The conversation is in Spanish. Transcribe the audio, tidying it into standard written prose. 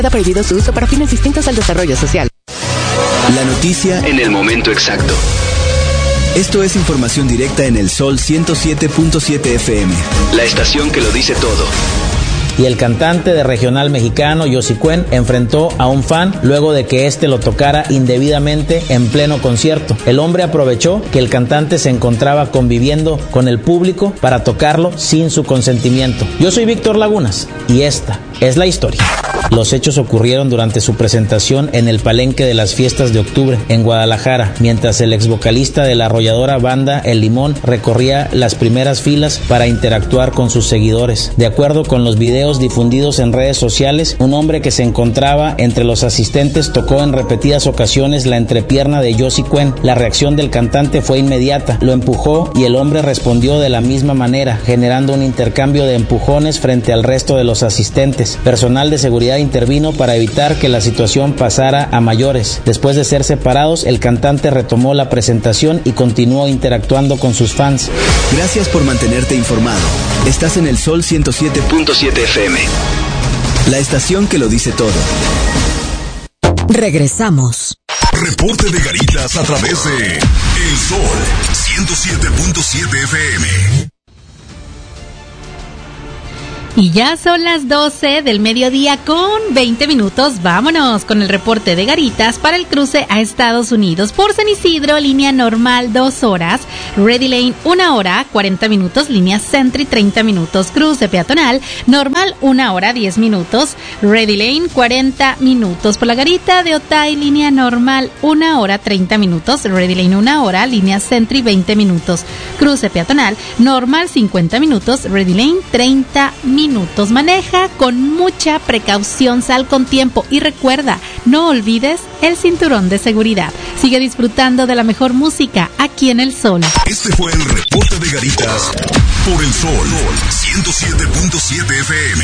Queda prohibido su uso para fines distintos al desarrollo social. La noticia en el momento exacto. Esto es información directa en el Sol 107.7 FM. La estación que lo dice todo. Y el cantante de regional mexicano, Yossi Cuen, enfrentó a un fan luego de que éste lo tocara indebidamente en pleno concierto. El hombre aprovechó que el cantante se encontraba conviviendo con el público para tocarlo sin su consentimiento. Yo soy Víctor Lagunas y esta es la historia. Los hechos ocurrieron durante su presentación en el Palenque de las Fiestas de Octubre, en Guadalajara, mientras el ex vocalista de la arrolladora banda El Limón recorría las primeras filas para interactuar con sus seguidores. De acuerdo con los videos difundidos en redes sociales, un hombre que se encontraba entre los asistentes tocó en repetidas ocasiones la entrepierna de Yossi Cuen. La reacción del cantante fue inmediata, lo empujó y el hombre respondió de la misma manera, generando un intercambio de empujones frente al resto de los asistentes. Personal de seguridad intervino para evitar que la situación pasara a mayores. Después de ser separados, el cantante retomó la presentación y continuó interactuando con sus fans. Gracias por mantenerte informado. Estás en el Sol 107.7 FM. La estación que lo dice todo. Regresamos. Reporte de Garitas a través de El Sol 107.7 FM. Y ya son las 12 del mediodía con 20 minutos. Vámonos con el reporte de Garitas para el cruce a Estados Unidos. Por San Isidro, línea normal 2 horas. Ready Lane 1 hora 40 minutos. Línea Sentry 30 minutos. Cruce peatonal normal 1 hora 10 minutos. Ready Lane 40 minutos. Por la Garita de Otay, línea normal 1 hora 30 minutos. Ready Lane 1 hora. Línea Sentry 20 minutos. Cruce peatonal normal 50 minutos. Ready Lane 30 minutos. Maneja con mucha precaución, sal con tiempo y recuerda, no olvides el cinturón de seguridad. Sigue disfrutando de la mejor música aquí en El Sol. Este fue el reporte de Garitas por El Sol 107.7 FM.